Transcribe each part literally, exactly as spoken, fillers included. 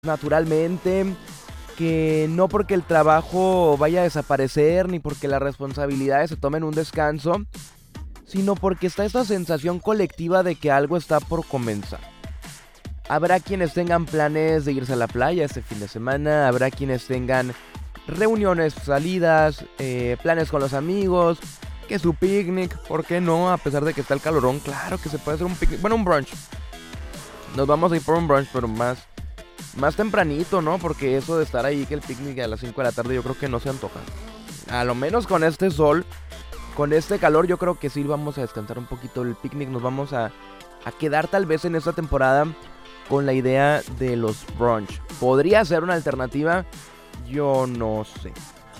naturalmente, que no porque el trabajo vaya a desaparecer ni porque las responsabilidades se tomen un descanso, sino porque está esta sensación colectiva de que algo está por comenzar. Habrá quienes tengan planes de irse a la playa este fin de semana, habrá quienes tengan reuniones, salidas, eh, planes con los amigos, que su picnic, ¿por qué no? A pesar de que está el calorón, claro que se puede hacer un picnic, bueno, un brunch. Nos vamos a ir por un brunch, pero más, más tempranito, ¿no? Porque eso de estar ahí, que el picnic a las cinco de la tarde, yo creo que no se antoja. A lo menos con este sol, con este calor, yo creo que sí vamos a descansar un poquito el picnic. Nos vamos a, a quedar tal vez en esta temporada con la idea de los brunch. ¿Podría ser una alternativa? Yo no sé.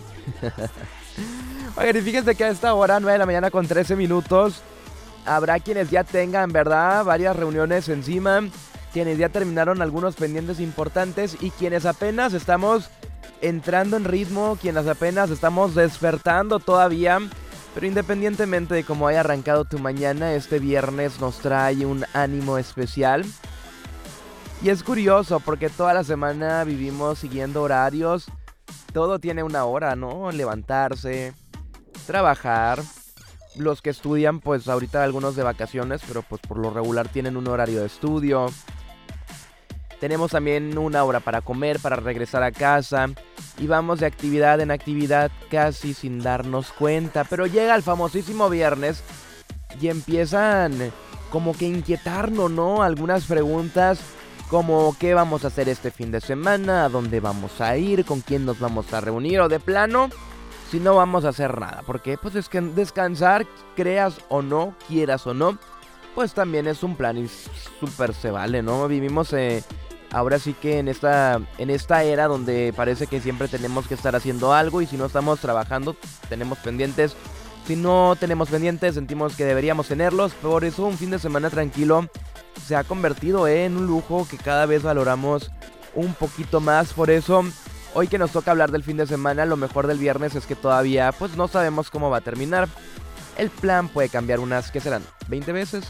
Oigan, y fíjense que a esta hora, nueve de la mañana con trece minutos, habrá quienes ya tengan, ¿verdad?, varias reuniones encima, quienes ya terminaron algunos pendientes importantes y quienes apenas estamos entrando en ritmo, quienes apenas estamos despertando todavía. Pero independientemente de cómo haya arrancado tu mañana, este viernes nos trae un ánimo especial. Y es curioso porque toda la semana vivimos siguiendo horarios. Todo tiene una hora, ¿no? Levantarse, trabajar. Los que estudian, pues ahorita algunos de vacaciones, pero pues por lo regular tienen un horario de estudio. Tenemos también una hora para comer, para regresar a casa. Y vamos de actividad en actividad casi sin darnos cuenta. Pero llega el famosísimo viernes y empiezan como que inquietarnos, ¿no? Algunas preguntas como ¿qué vamos a hacer este fin de semana? ¿A dónde vamos a ir? ¿Con quién nos vamos a reunir? O de plano, si no vamos a hacer nada. Porque pues es que descansar, creas o no, quieras o no, pues también es un plan y súper se vale, ¿no? Vivimos eh, ahora sí que en esta, en esta era donde parece que siempre tenemos que estar haciendo algo. Y si no estamos trabajando, tenemos pendientes. Si no tenemos pendientes, sentimos que deberíamos tenerlos. Por eso un fin de semana tranquilo se ha convertido eh, en un lujo que cada vez valoramos un poquito más. Por eso, hoy que nos toca hablar del fin de semana, lo mejor del viernes es que todavía pues no sabemos cómo va a terminar. El plan puede cambiar unas, ¿qué serán? ¿veinte veces?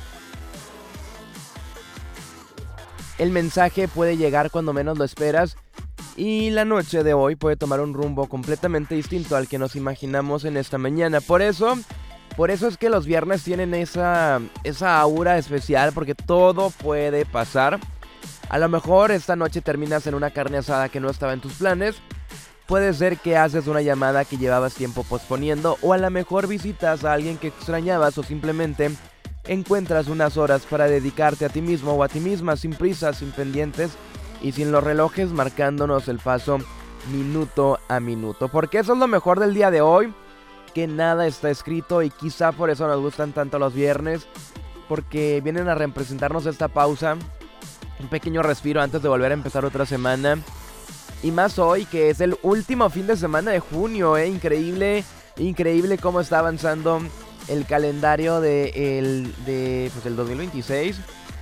El mensaje puede llegar cuando menos lo esperas. Y la noche de hoy puede tomar un rumbo completamente distinto al que nos imaginamos en esta mañana. Por eso, por eso es que los viernes tienen esa, esa aura especial, porque todo puede pasar. A lo mejor esta noche terminas en una carne asada que no estaba en tus planes. Puede ser que haces una llamada que llevabas tiempo posponiendo, o a lo mejor visitas a alguien que extrañabas, o simplemente encuentras unas horas para dedicarte a ti mismo o a ti misma, sin prisas, sin pendientes y sin los relojes marcándonos el paso minuto a minuto. Porque eso es lo mejor del día de hoy, que nada está escrito, y quizá por eso nos gustan tanto los viernes, porque vienen a representarnos esta pausa, un pequeño respiro antes de volver a empezar otra semana. Y más hoy, que es el último fin de semana de junio, ¿eh? Increíble, increíble cómo está avanzando el calendario de el, de, pues, el dos mil veintiséis.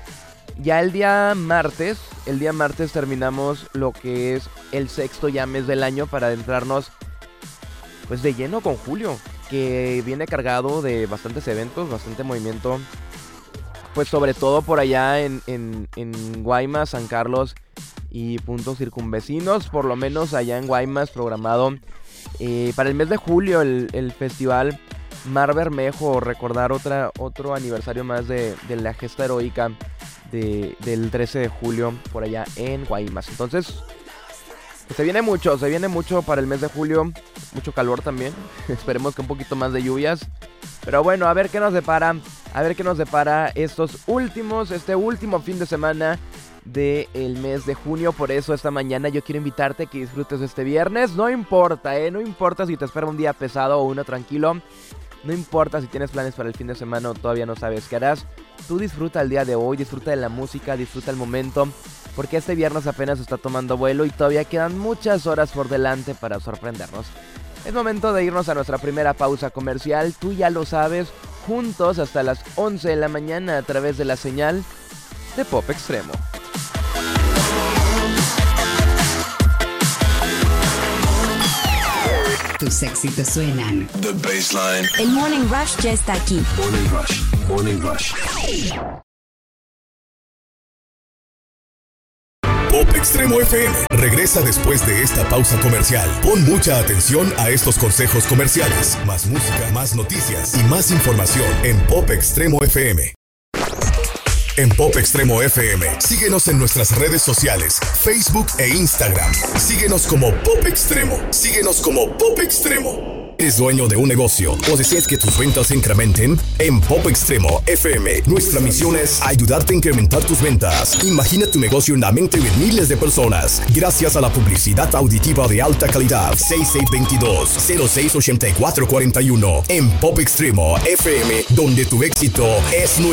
Ya el día martes, el día martes terminamos lo que es el sexto ya mes del año para adentrarnos pues de lleno con julio, que viene cargado de bastantes eventos, bastante movimiento, pues sobre todo por allá en, en, en Guaymas, San Carlos y puntos circunvecinos. Por lo menos allá en Guaymas programado eh, para el mes de julio el, el festival Mar Bermejo, recordar otra, otro aniversario más de, de la gesta heroica de, del trece de julio por allá en Guaymas. Entonces se viene mucho, se viene mucho para el mes de julio, mucho calor también, esperemos que un poquito más de lluvias, pero bueno, a ver qué nos depara, a ver qué nos depara estos últimos, este último fin de semana del mes de junio. Por eso esta mañana yo quiero invitarte a que disfrutes este viernes, no importa, eh, no importa si te espera un día pesado o uno tranquilo, no importa si tienes planes para el fin de semana o todavía no sabes qué harás, tú disfruta el día de hoy, disfruta de la música, disfruta el momento, porque este viernes apenas está tomando vuelo y todavía quedan muchas horas por delante para sorprendernos. Es momento de irnos a nuestra primera pausa comercial, tú ya lo sabes, juntos hasta las once de la mañana a través de la señal de Pop Extremo. Tus éxitos suenan. The Baseline. El Morning Rush ya está aquí. Morning Rush. Morning Rush. Pop Extremo F M regresa después de esta pausa comercial. Pon mucha atención a estos consejos comerciales. Más música, más noticias y más información en Pop Extremo F M. En Pop Extremo F M, síguenos en nuestras redes sociales, Facebook e Instagram. Síguenos como Pop Extremo. Síguenos como Pop Extremo. ¿Eres dueño de un negocio o deseas que tus ventas se incrementen? En Pop Extremo F M, nuestra misión es ayudarte a incrementar tus ventas. Imagina tu negocio en la mente de miles de personas gracias a la publicidad auditiva de alta calidad. seis seis dos dos, cero seis ocho cuatro cuatro uno en Pop Extremo F M, donde tu éxito es nuestro.